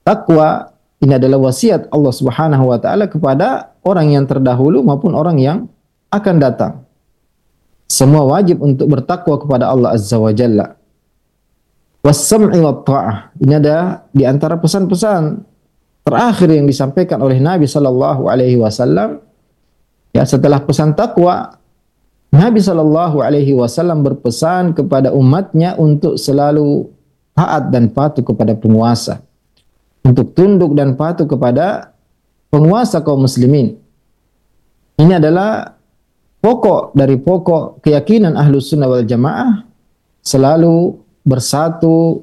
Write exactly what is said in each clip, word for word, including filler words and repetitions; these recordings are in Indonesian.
Takwa ini adalah wasiat Allah Subhanahu wa taala kepada orang yang terdahulu maupun orang yang akan datang. Semua wajib untuk bertakwa kepada Allah Azza wa Jalla. Was-sam'i wat ta'ah. Ini ada di antara pesan-pesan terakhir yang disampaikan oleh Nabi sallallahu alaihi wasallam. Ya, setelah pesan takwa, Nabi sallallahu alaihi wasallam berpesan kepada umatnya untuk selalu taat dan patuh kepada penguasa. Untuk tunduk dan patuh kepada penguasa kaum muslimin. Ini adalah pokok dari pokok keyakinan Ahlus Sunnah wal Jamaah, selalu bersatu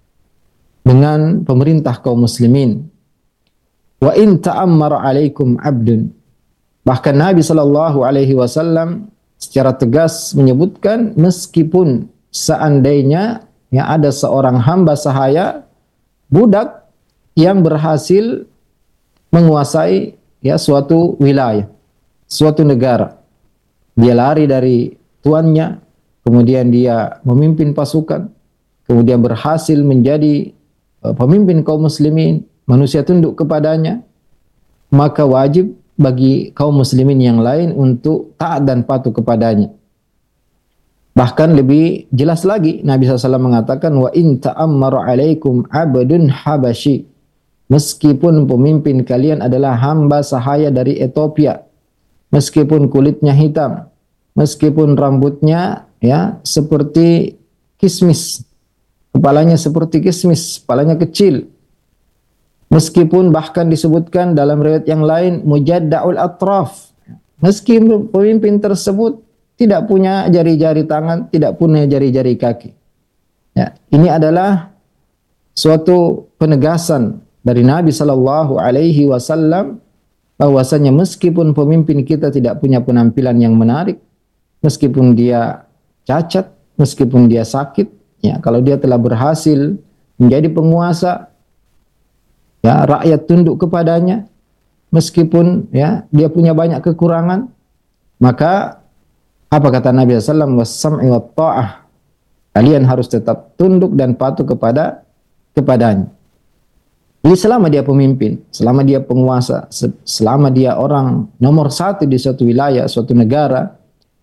dengan pemerintah kaum muslimin. Wa in ta'ammara 'alaikum 'abdun. Bahkan Nabi sallallahu alaihi wasallam secara tegas menyebutkan, meskipun seandainya ya ada seorang hamba sahaya, budak yang berhasil menguasai ya suatu wilayah, suatu negara. Dia lari dari tuannya, kemudian dia memimpin pasukan, kemudian berhasil menjadi uh, pemimpin kaum muslimin, manusia tunduk kepadanya, maka wajib bagi kaum muslimin yang lain untuk taat dan patuh kepadanya. Bahkan lebih jelas lagi, Nabi shallallahu alaihi wasallam mengatakan, wa in ta'ammara 'alaikum 'abdun habashi. Meskipun pemimpin kalian adalah hamba sahaya dari Ethiopia, meskipun kulitnya hitam, meskipun rambutnya ya seperti kismis, kepalanya seperti kismis, kepalanya kecil, meskipun bahkan disebutkan dalam riwayat yang lain mujadda'ul atraf, meskipun pemimpin tersebut tidak punya jari-jari tangan, tidak punya jari-jari kaki. Ya, ini adalah suatu penegasan dari Nabi sallallahu alaihi wasallam bahwasanya meskipun pemimpin kita tidak punya penampilan yang menarik, meskipun dia cacat, meskipun dia sakit, ya kalau dia telah berhasil menjadi penguasa, ya rakyat tunduk kepadanya, meskipun ya dia punya banyak kekurangan, maka apa kata Nabi sallallahu alaihi wasallam, was-sam'i wat ta'ah. Kalian harus tetap tunduk dan patuh kepada kepadanya. Jadi selama dia pemimpin, selama dia penguasa, selama dia orang nomor satu di suatu wilayah, suatu negara,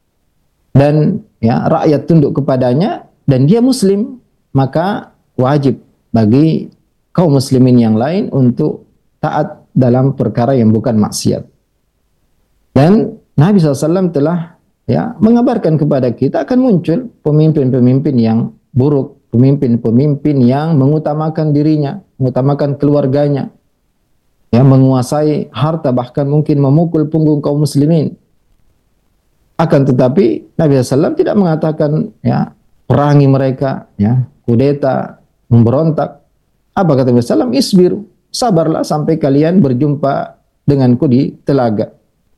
dan ya rakyat tunduk kepadanya, dan dia muslim, maka wajib bagi kaum muslimin yang lain untuk taat dalam perkara yang bukan maksiat. Dan Nabi shallallahu alaihi wasallam telah ya mengabarkan kepada kita akan muncul pemimpin-pemimpin yang buruk, pemimpin-pemimpin yang mengutamakan dirinya, mengutamakan keluarganya, yang menguasai harta, bahkan mungkin memukul punggung kaum muslimin. Akan tetapi Nabi shallallahu alaihi wasallam tidak mengatakan ya perangi mereka, ya kudeta, memberontak. Apa kata Nabi shallallahu alaihi wasallam? Isbiru, sabarlah sampai kalian berjumpa denganku di telaga.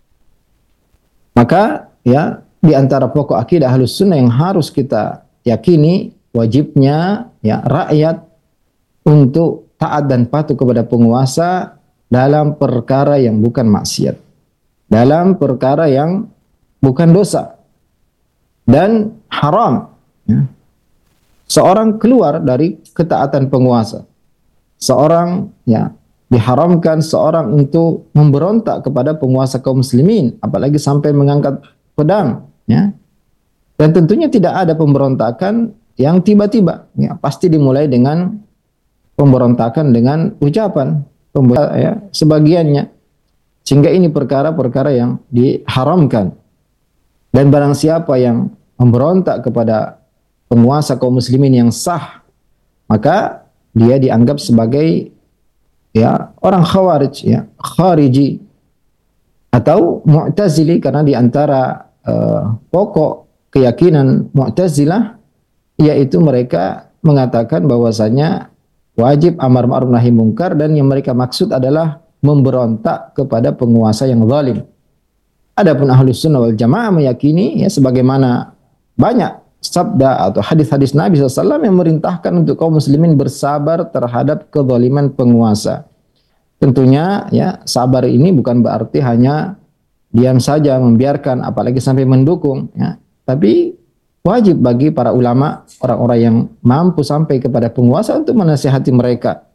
Maka ya di antara pokok akidah Ahlus Sunnah yang harus kita yakini, wajibnya ya rakyat untuk taat dan patuh kepada penguasa dalam perkara yang bukan maksiat, dalam perkara yang bukan dosa dan haram. Ya. Seorang keluar dari ketaatan penguasa, seorang ya diharamkan seorang untuk memberontak kepada penguasa kaum muslimin, apalagi sampai mengangkat pedang. Ya. Dan tentunya tidak ada pemberontakan yang tiba-tiba, ya, pasti dimulai dengan pemberontakan dengan ucapan, ya, sebagiannya, sehingga ini perkara-perkara yang diharamkan. Dan barang siapa yang memberontak kepada penguasa kaum muslimin yang sah, maka dia dianggap sebagai ya orang khawarij, ya khariji atau mu'tazili, karena di antara uh, pokok keyakinan Mu'tazilah yaitu mereka mengatakan bahwasanya wajib amar ma'ruf nahi mungkar, dan yang mereka maksud adalah memberontak kepada penguasa yang zalim. Adapun Ahlus Sunnah wal Jamaah meyakini ya sebagaimana banyak sabda atau hadis-hadis Nabi shallallahu alaihi wasallam yang merintahkan untuk kaum muslimin bersabar terhadap kezaliman penguasa. Tentunya ya sabar ini bukan berarti hanya diam saja membiarkan, apalagi sampai mendukung, ya. Tapi wajib bagi para ulama, orang-orang yang mampu sampai kepada penguasa untuk menasihati mereka,